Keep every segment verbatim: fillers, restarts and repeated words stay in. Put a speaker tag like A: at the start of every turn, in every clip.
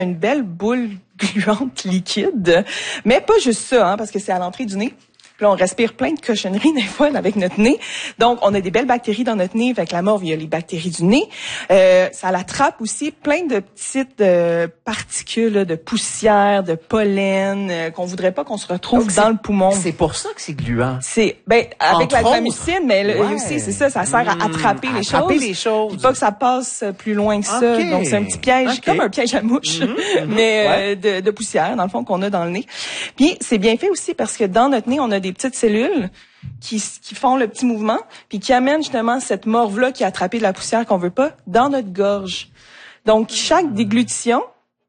A: une belle boule gluante liquide, mais pas juste ça, hein, parce que c'est à l'entrée du nez. Puis là, on respire plein de cochonneries des fois avec notre nez. Donc, on a des belles bactéries dans notre nez. Avec la morve, il y a les bactéries du nez. Euh, ça l'attrape aussi plein de petites euh, particules, là, de poussière, de pollen, euh, qu'on voudrait pas qu'on se retrouve
B: Donc,
A: dans le poumon.
B: C'est pour ça que c'est gluant.
A: C'est ben avec
B: Entre
A: l'alphamicine, mais le,
B: ouais.
A: aussi c'est ça, ça sert à attraper
B: Mmh,
A: les
B: attraper
A: choses.
B: les choses.
A: Puis pas que ça passe plus loin que ça.
B: Okay.
A: Donc c'est un petit piège,
B: Okay.
A: comme un piège à mouche,
B: mmh, mmh,
A: mais
B: ouais.
A: euh, de, de poussière dans le fond qu'on a dans le nez. Puis c'est bien fait aussi parce que dans notre nez, on a des petites cellules qui qui font le petit mouvement, puis qui amènent justement cette morve là qui a attrapé de la poussière qu'on veut pas dans notre gorge. Donc chaque déglutition,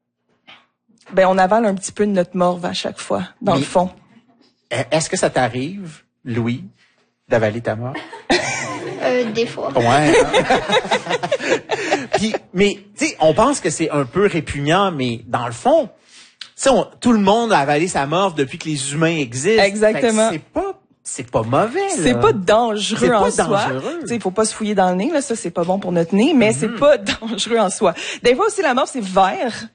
A: ben on avale un petit peu de notre morve à chaque fois dans
B: Mais,
A: le fond.
B: Est-ce que ça t'arrive, Louis, d'avaler ta morve?
C: Euh, des fois.
B: Ouais. Puis, mais tu sais, on pense que c'est un peu répugnant, mais dans le fond, tu sais, tout le monde a avalé sa morve depuis que les humains existent.
A: Exactement.
B: C'est pas, c'est pas mauvais.
A: C'est pas dangereux
B: C'est
A: en
B: pas
A: soi.
B: dangereux.
A: Tu sais, il faut pas se fouiller dans le nez, là, ça c'est pas bon pour notre nez, mais
B: Mm-hmm.
A: c'est pas dangereux en soi. Des fois aussi la morve c'est vert,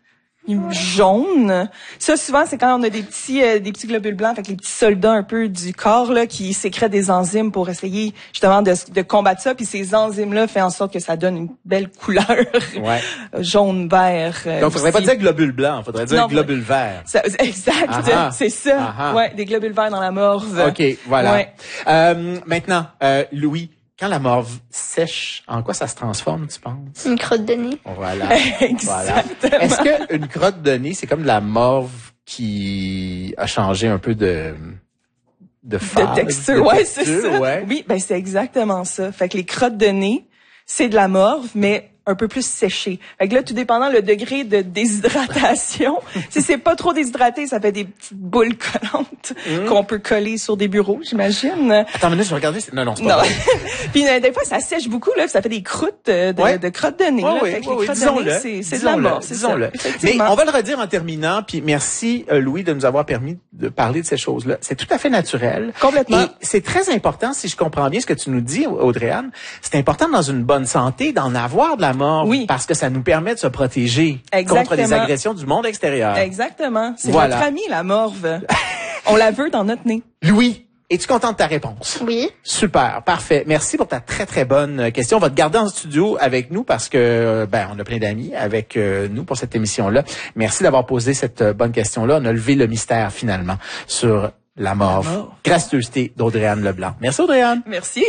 A: jaune. Ça souvent c'est quand on a des petits euh, des petits globules blancs, fait que les petits soldats un peu du corps là qui sécrètent des enzymes pour essayer justement de, de combattre ça, puis ces enzymes là font en sorte que ça donne une belle couleur
B: Ouais.
A: jaune vert. Euh,
B: Donc, faudrait pas
A: aussi.
B: dire globule blanc, faudrait dire
A: Non,
B: globule vert.
A: Ça, exact,
B: Ah-ha.
A: c'est ça.
B: Ah-ha.
A: Ouais, des globules verts dans la morve.
B: OK, voilà.
A: Ouais.
B: Euh, maintenant, euh, Louis, quand la morve sèche, en quoi ça se transforme, tu penses?
C: Une crotte de nez.
B: Voilà. Voilà.
A: Exactement.
B: Est-ce qu'une crotte de nez, c'est comme de la morve qui a changé un peu de de phase,
A: De texture, ouais, c'est
B: texture,
A: ça.
B: ouais.
A: Oui, ben c'est exactement ça. Fait que les crottes de nez, c'est de la morve, mais un peu plus séchée. Fait que là, tout dépendant le degré de déshydratation, si c'est pas trop déshydraté, ça fait des petites boules collantes
B: Mm.
A: qu'on peut coller sur des bureaux, j'imagine.
B: Attends une minute, je vais regarder. Non, non, c'est pas
A: Non.
B: vrai.
A: Puis euh, des fois, ça sèche beaucoup, là, puis ça fait des croûtes euh, de,
B: Ouais.
A: de crottes de nez.
B: Ouais,
A: là.
B: oui,
A: Fait que
B: oui,
A: les
B: oui,
A: crottes de
B: disons-le.
A: nez, c'est, c'est de la
B: Disons-le,
A: morve, c'est
B: disons-le.
A: ça.
B: Mais
A: Effectivement.
B: on va le redire en terminant, puis merci euh, Louis de nous avoir permis de parler de ces choses-là. C'est tout à fait naturel.
A: Complètement.
B: Et c'est très important, si je comprends bien ce que tu nous dis, Audrey-Anne, c'est important dans une bonne santé d'en avoir de la morve,
A: Oui.
B: parce que ça nous permet de se protéger
A: Exactement.
B: contre les agressions du monde extérieur.
A: Exactement. C'est
B: Voilà.
A: notre amie, la morve. On la veut dans notre nez.
B: Louis, es-tu content de ta réponse?
C: Oui.
B: Super, parfait. Merci pour ta très, très bonne question. On va te garder en studio avec nous parce que, ben, on a plein d'amis avec euh, nous pour cette émission-là. Merci d'avoir posé cette euh, bonne question-là. On a levé le mystère, finalement, sur la morve.
A: La morve.
B: Gracieuseté d'Audrey-Anne Leblanc. Merci, Audrey-Anne.
A: Merci.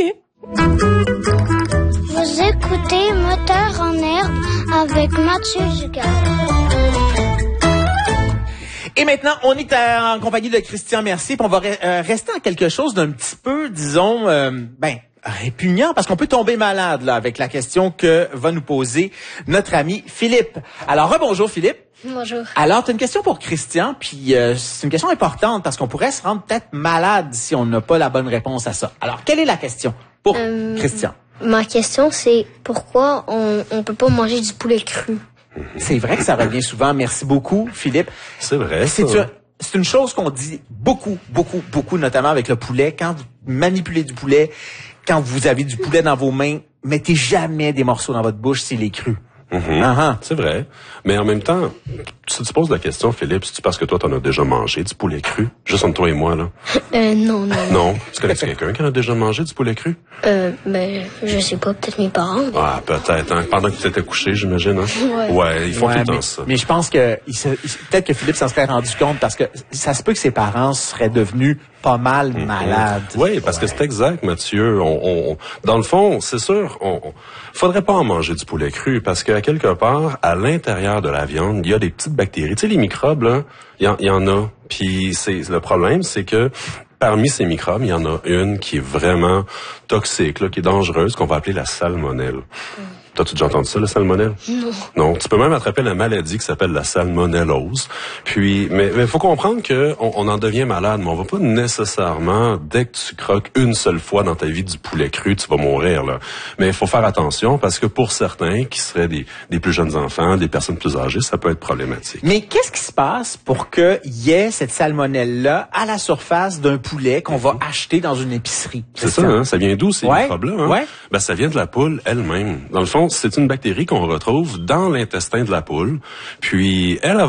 D: Vous écoutez Moteur en herbe avec Mathieu Dugas.
B: Et maintenant, on est à- en compagnie de Christian Mercier, puis on va re- euh, rester en quelque chose d'un petit peu, disons, euh, ben, répugnant, parce qu'on peut tomber malade là avec la question que va nous poser notre ami Philippe. Alors, rebonjour Philippe.
C: Bonjour.
B: Alors, tu as une question pour Christian, puis euh, c'est une question importante parce qu'on pourrait se rendre peut-être malade si on n'a pas la bonne réponse à ça. Alors, quelle est la question pour
C: Euh,
B: Christian?
C: Ma question, c'est pourquoi on on peut pas manger du poulet cru?
B: C'est vrai que ça revient souvent. Merci beaucoup, Philippe.
E: C'est vrai,
B: C'est
E: ça.
B: une, c'est une chose qu'on dit beaucoup, beaucoup, beaucoup, notamment avec le poulet. Quand vous manipulez du poulet, quand vous avez du poulet dans vos mains, mettez jamais des morceaux dans votre bouche s'il est cru.
E: Mhm.
B: Ah, ah.
E: C'est vrai. Mais en même temps, si tu poses la question, Philippe, c'est parce que toi, t'en as déjà mangé du poulet cru? Juste entre toi et moi, là.
C: Euh, non, non.
E: Non. Tu connais quelqu'un qui en a déjà mangé du poulet cru?
C: Euh, ben, je sais pas, peut-être mes parents.
E: Ah, peut-être, hein. Pendant que tu étais couché, j'imagine, hein?
C: Ouais.
E: Ouais, ils font
B: Ouais,
E: tout le temps
B: mais,
E: ça.
B: mais je pense que il se- il- peut-être que Philippe s'en serait rendu compte parce que ça se peut que ses parents seraient devenus pas mal malades.
E: Oui, parce que c'est exact, Mathieu. On, on, on- dans le fond, c'est sûr, on, on faudrait pas en manger du poulet cru parce qu'à quelque part, à l'intérieur de la viande, il y a des petites bactéries. Tu sais, les microbes, là, il y, en- il y en a. Puis c'est le problème, c'est que parmi ces microbes, il y en a une qui est vraiment toxique, là, qui est dangereuse, qu'on va appeler la salmonelle. T'as-tu déjà entendu ça, la salmonelle?
C: Non.
E: Non, tu peux même attraper la maladie qui s'appelle la salmonellose. Puis, mais il faut comprendre que on, on en devient malade, mais on va pas nécessairement, dès que tu croques une seule fois dans ta vie du poulet cru, tu vas mourir, là. Mais il faut faire attention parce que pour certains qui seraient des, des plus jeunes enfants, des personnes plus âgées, ça peut être problématique.
B: Mais qu'est-ce qui se passe pour qu'il y ait cette salmonelle-là à la surface d'un poulet qu'on va acheter dans une épicerie?
E: C'est ça, hein? Ça vient d'où, ces
B: Ouais,
E: microbes-là, hein?
B: ouais.
E: Ben, ça vient de la poule elle-même. Dans le fond, fond, c'est une bactérie qu'on retrouve dans l'intestin de la poule. Puis, elle,